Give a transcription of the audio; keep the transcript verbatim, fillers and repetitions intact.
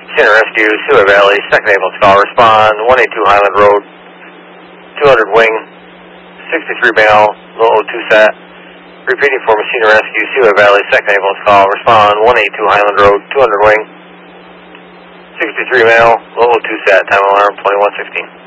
Center Rescue, Seaway Valley, second ambulance call, respond, one eighty-two Highland Road, two hundred wing, sixty-three male, low two sat. Repeating for Messina Rescue, Seaway Valley, second ambulance call, respond, one eighty-two Highland Road, two hundred wing, sixty-three male, low two sat, time alarm twenty-one sixteen.